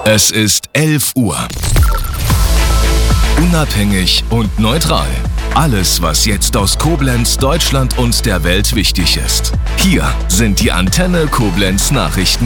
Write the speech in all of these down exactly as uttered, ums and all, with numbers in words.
Es ist elf Uhr. Unabhängig und neutral. Alles, was jetzt aus Koblenz, Deutschland und der Welt wichtig ist. Hier sind die Antenne Koblenz Nachrichten.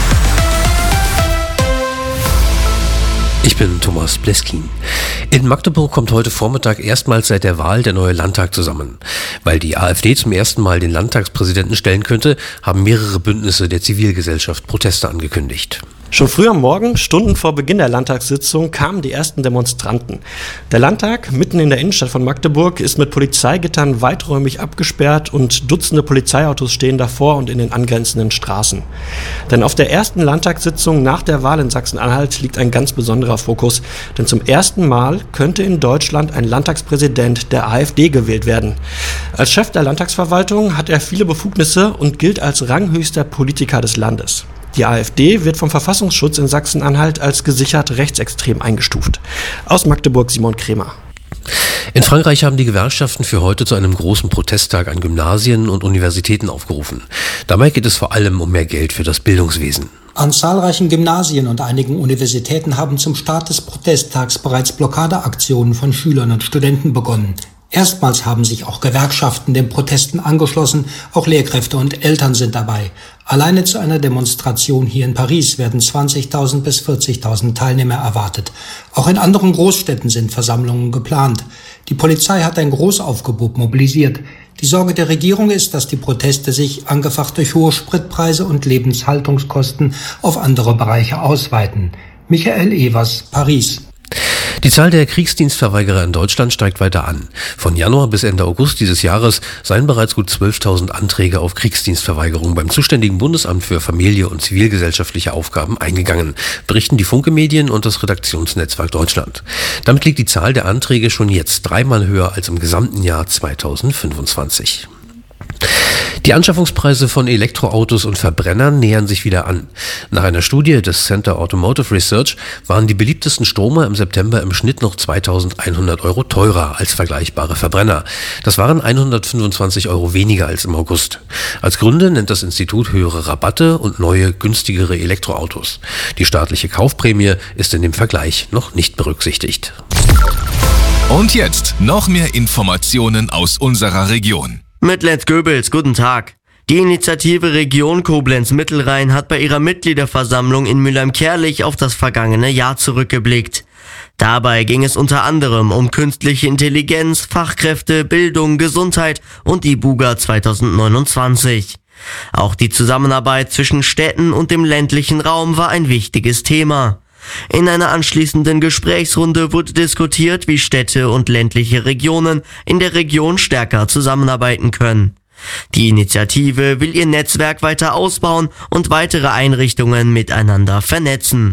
Ich bin Thomas Bleskin. In Magdeburg kommt heute Vormittag erstmals seit der Wahl der neue Landtag zusammen. Weil die AfD zum ersten Mal den Landtagspräsidenten stellen könnte, haben mehrere Bündnisse der Zivilgesellschaft Proteste angekündigt. Schon früh am Morgen, Stunden vor Beginn der Landtagssitzung, kamen die ersten Demonstranten. Der Landtag, mitten in der Innenstadt von Magdeburg, ist mit Polizeigittern weiträumig abgesperrt und Dutzende Polizeiautos stehen davor und in den angrenzenden Straßen. Denn auf der ersten Landtagssitzung nach der Wahl in Sachsen-Anhalt liegt ein ganz besonderer Fokus. Denn zum ersten Mal könnte in Deutschland ein Landtagspräsident der AfD gewählt werden. Als Chef der Landtagsverwaltung hat er viele Befugnisse und gilt als ranghöchster Politiker des Landes. Die AfD wird vom Verfassungsschutz in Sachsen-Anhalt als gesichert rechtsextrem eingestuft. Aus Magdeburg Simon Kremer. In Frankreich haben die Gewerkschaften für heute zu einem großen Protesttag an Gymnasien und Universitäten aufgerufen. Dabei geht es vor allem um mehr Geld für das Bildungswesen. An zahlreichen Gymnasien und einigen Universitäten haben zum Start des Protesttags bereits Blockadeaktionen von Schülern und Studenten begonnen. Erstmals haben sich auch Gewerkschaften den Protesten angeschlossen, auch Lehrkräfte und Eltern sind dabei. Alleine zu einer Demonstration hier in Paris werden zwanzigtausend bis vierzigtausend Teilnehmer erwartet. Auch in anderen Großstädten sind Versammlungen geplant. Die Polizei hat ein Großaufgebot mobilisiert. Die Sorge der Regierung ist, dass die Proteste sich, angefacht durch hohe Spritpreise und Lebenshaltungskosten, auf andere Bereiche ausweiten. Michael Evers, Paris. Die Zahl der Kriegsdienstverweigerer in Deutschland steigt weiter an. Von Januar bis Ende August dieses Jahres seien bereits gut zwölftausend Anträge auf Kriegsdienstverweigerung beim zuständigen Bundesamt für Familie und zivilgesellschaftliche Aufgaben eingegangen, berichten die Funke-Medien und das Redaktionsnetzwerk Deutschland. Damit liegt die Zahl der Anträge schon jetzt dreimal höher als im gesamten Jahr zweitausendfünfundzwanzig. Die Anschaffungspreise von Elektroautos und Verbrennern nähern sich wieder an. Nach einer Studie des Center Automotive Research waren die beliebtesten Stromer im September im Schnitt noch zweitausendeinhundert Euro teurer als vergleichbare Verbrenner. Das waren hundertfünfundzwanzig Euro weniger als im August. Als Gründe nennt das Institut höhere Rabatte und neue, günstigere Elektroautos. Die staatliche Kaufprämie ist in dem Vergleich noch nicht berücksichtigt. Und jetzt noch mehr Informationen aus unserer Region. Mit Let's Goebbels, guten Tag. Die Initiative Region Koblenz-Mittelrhein hat bei ihrer Mitgliederversammlung in Mülheim-Kärlich auf das vergangene Jahr zurückgeblickt. Dabei ging es unter anderem um künstliche Intelligenz, Fachkräfte, Bildung, Gesundheit und die Buga zweitausendneunundzwanzig. Auch die Zusammenarbeit zwischen Städten und dem ländlichen Raum war ein wichtiges Thema. In einer anschließenden Gesprächsrunde wurde diskutiert, wie Städte und ländliche Regionen in der Region stärker zusammenarbeiten können. Die Initiative will ihr Netzwerk weiter ausbauen und weitere Einrichtungen miteinander vernetzen.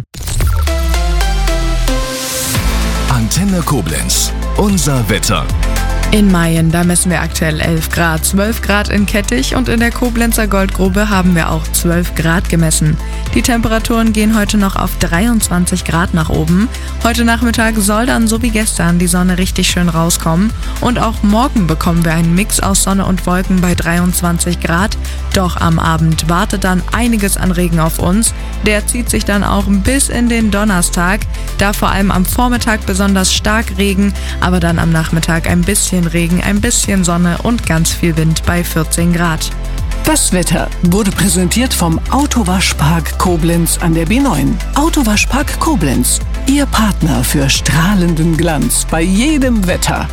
Antenne Koblenz, unser Wetter. In Mayen, da messen wir aktuell elf Grad, zwölf Grad in Kettich und in der Koblenzer Goldgrube haben wir auch zwölf Grad gemessen. Die Temperaturen gehen heute noch auf dreiundzwanzig Grad nach oben. Heute Nachmittag soll dann so wie gestern die Sonne richtig schön rauskommen und auch morgen bekommen wir einen Mix aus Sonne und Wolken bei dreiundzwanzig Grad. Doch am Abend wartet dann einiges an Regen auf uns. Der zieht sich dann auch bis in den Donnerstag, da vor allem am Vormittag besonders stark Regen, aber dann am Nachmittag ein bisschen Regen, ein bisschen Sonne und ganz viel Wind bei vierzehn Grad. Das Wetter wurde präsentiert vom Autowaschpark Koblenz an der B neun. Autowaschpark Koblenz, Ihr Partner für strahlenden Glanz bei jedem Wetter.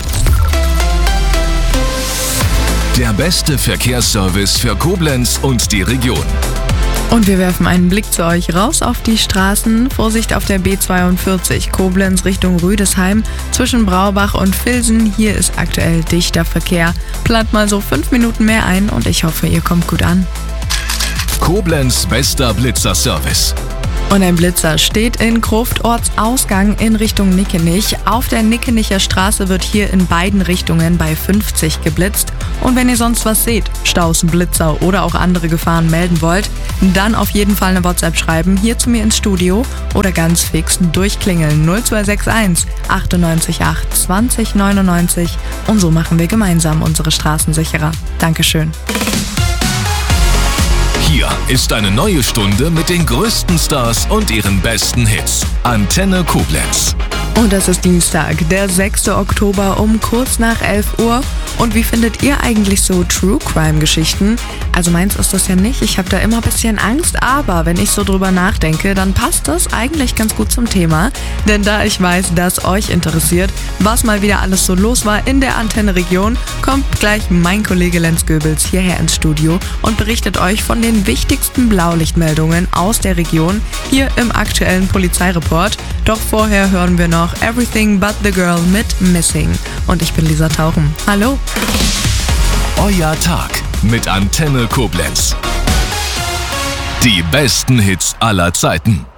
Der beste Verkehrsservice für Koblenz und die Region. Und wir werfen einen Blick zu euch raus auf die Straßen. Vorsicht auf der B zweiundvierzig, Koblenz Richtung Rüdesheim. Zwischen Braubach und Vilsen, hier ist aktuell dichter Verkehr. Plant mal so fünf Minuten mehr ein und ich hoffe, ihr kommt gut an. Koblenz bester Blitzerservice. Und ein Blitzer steht in Kruftortsausgang in Richtung Nickenich. Auf der Nickenicher Straße wird hier in beiden Richtungen bei fünfzig geblitzt. Und wenn ihr sonst was seht, Staus, Blitzer oder auch andere Gefahren melden wollt, dann auf jeden Fall eine WhatsApp schreiben, hier zu mir ins Studio oder ganz fix durchklingeln null zwei sechs eins achtundneunzig acht zwanzig neunundneunzig. Und so machen wir gemeinsam unsere Straßen sicherer. Dankeschön. Hier ist eine neue Stunde mit den größten Stars und ihren besten Hits. Antenne Koblenz. Und es ist Dienstag, der sechster Oktober um kurz nach elf Uhr. Und wie findet ihr eigentlich so True-Crime-Geschichten? Also meins ist das ja nicht, ich habe da immer ein bisschen Angst, aber wenn ich so drüber nachdenke, dann passt das eigentlich ganz gut zum Thema. Denn da ich weiß, dass euch interessiert, was mal wieder alles so los war in der Antenne-Region, kommt gleich mein Kollege Lenz Goebels hierher ins Studio und berichtet euch von den wichtigsten Blaulichtmeldungen aus der Region hier im aktuellen Polizeireport. Doch vorher hören wir noch Everything But The Girl mit Missing. Und ich bin Lisa Tauchen. Hallo. Euer Tag mit Antenne Koblenz. Die besten Hits aller Zeiten.